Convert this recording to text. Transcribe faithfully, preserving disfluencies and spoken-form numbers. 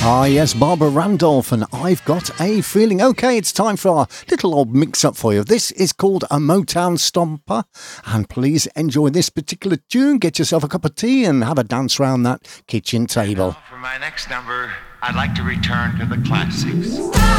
Ah, yes, Barbara Randolph, and I've Got a Feeling. Okay, it's time for our little old mix-up for you. This is called a Motown Stomper, and please enjoy this particular tune. Get yourself a cup of tea and have a dance round that kitchen table. For my next number, I'd like to return to the classics.